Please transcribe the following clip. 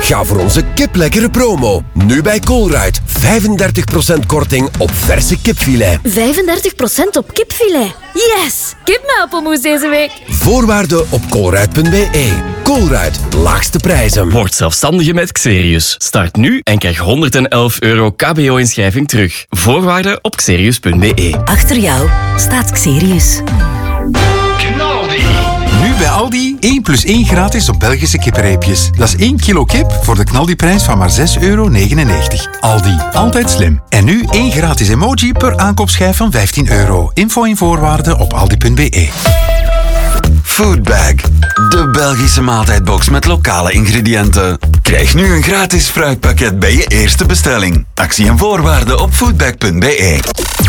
Ga voor onze kiplekkere promo. Nu bij Colruyt. 35% korting op verse kipfilet. 35% op kipfilet. Yes! Kipmelpelmoes deze week. Voorwaarden op colruyt.be. Colruyt. Laagste prijzen. Word zelfstandige met Xerius. Start nu en krijg €111 KBO-inschrijving terug. Voorwaarden op xerius.be. Achter jou staat Xerius. Nu bij Aldi 1 + 1 gratis op Belgische kippenreepjes. Dat is 1 kilo kip voor de knaldiprijs van maar €6,99. Aldi, altijd slim. En nu 1 gratis emoji per aankoopschijf van €15. Info en voorwaarden op aldi.be. Foodbag, de Belgische maaltijdbox met lokale ingrediënten. Krijg nu een gratis fruitpakket bij je eerste bestelling. Actie en voorwaarden op foodbag.be.